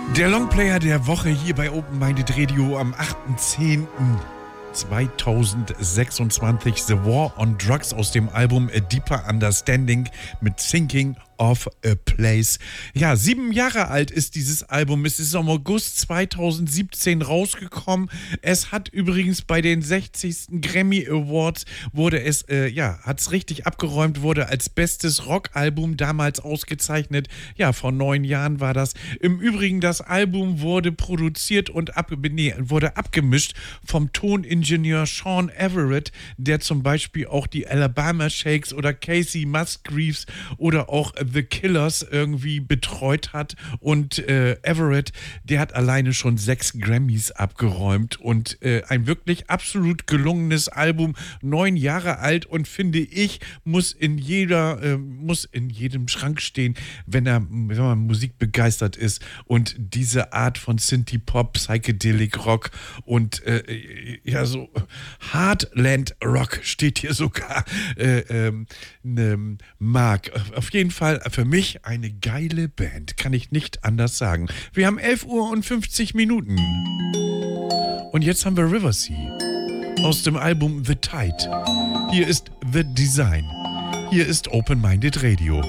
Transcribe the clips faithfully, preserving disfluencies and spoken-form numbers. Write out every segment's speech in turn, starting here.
Der Longplayer der Woche hier bei Open Minded Radio am achter zehnter zweitausendsechsundzwanzig, The War on Drugs aus dem Album A Deeper Understanding mit Thinking of a Place. Ja, sieben Jahre alt ist dieses Album. Es ist im August zweitausendsiebzehn rausgekommen. Es hat übrigens bei den sechzigsten Grammy Awards wurde es, äh, ja, hat es richtig abgeräumt, wurde als bestes Rockalbum damals ausgezeichnet. Ja, vor neun Jahren war das. Im Übrigen, das Album wurde produziert und ab, nee, wurde abgemischt vom Toningenieur Sean Everett, der zum Beispiel auch die Alabama Shakes oder Casey Musgraves oder auch The Killers irgendwie betreut hat. Und äh, Everett, der hat alleine schon sechs Grammys abgeräumt und äh, ein wirklich absolut gelungenes Album, neun Jahre alt und finde ich, muss in jeder, äh, muss in jedem Schrank stehen, wenn er, wenn man Musik begeistert ist und diese Art von Synthie-Pop, Psychedelic Rock und äh, ja so Heartland Rock steht hier sogar äh, ähm, ne, mag. Auf jeden Fall für mich eine geile Band, kann ich nicht anders sagen. Wir haben elf Uhr und fünfzig Minuten. Und jetzt haben wir Riversea aus dem Album The Tide. Hier ist The Design. Hier ist Open Minded Radio.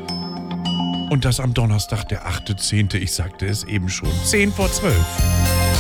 Und das am Donnerstag, der achter zehnter Ich sagte es eben schon. zehn vor zwölf.